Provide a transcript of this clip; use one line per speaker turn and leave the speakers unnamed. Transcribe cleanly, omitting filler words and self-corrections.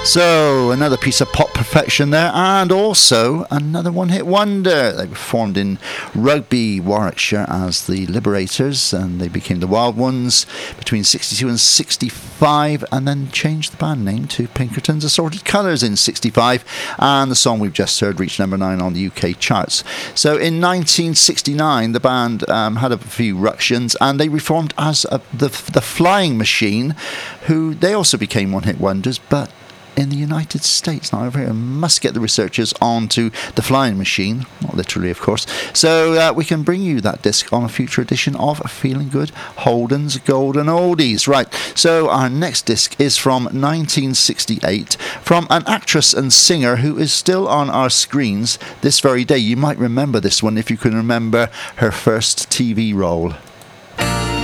So, another piece of pop perfection there, and also another one-hit wonder. They were formed in Rugby, Warwickshire as the Liberators, and they became the Wild Ones between 62 and 65, and then changed the band name to Pinkerton's Assorted Colours in 65, and the song we've just heard reached number 9 on the UK charts. So, in 1969, the band had a few ructions, and they reformed as the Flying Machine, who they also became one-hit wonders, but in the United States. Now over here, I must get the researchers onto the Flying Machine, not literally of course, so we can bring you that disc on a future edition of Feeling Good Holden's Golden Oldies. Right, so our next disc is from 1968 from an actress and singer who is still on our screens this very day. You might remember this one if you can remember her first TV role.